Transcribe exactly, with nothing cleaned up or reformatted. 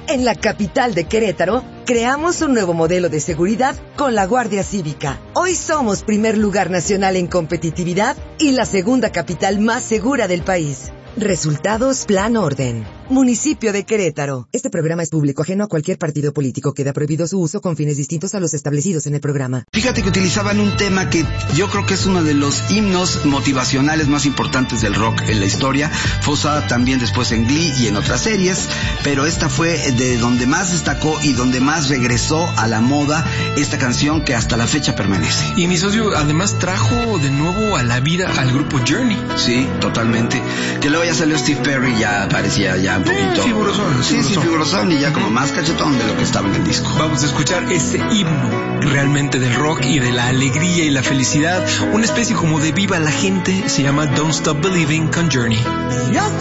En la capital de Querétaro, creamos un nuevo modelo de seguridad con la Guardia Cívica. Hoy somos primer lugar nacional en competitividad y la segunda capital más segura del país. Resultados Plan Orden. Municipio de Querétaro. Este programa es público, ajeno a cualquier partido político. Queda prohibido su uso con fines distintos a los establecidos en el programa. Fíjate que utilizaban un tema que yo creo que es uno de los himnos motivacionales más importantes del rock en la historia. Fue usada también después en Glee y en otras series, pero esta fue de donde más destacó y donde más regresó a la moda esta canción que hasta la fecha permanece. Y mi socio además trajo de nuevo a la vida al grupo Journey. Sí, totalmente. Que luego ya salió Steve Perry, ya parecía ya un poquito... Eh, figurosón, sí, sí, figurosón y ya como más cachetón de lo que estaba en el disco. Vamos a escuchar este himno realmente del rock y de la alegría y la felicidad. Una especie como de viva la gente. Se llama Don't Stop Believing con Journey.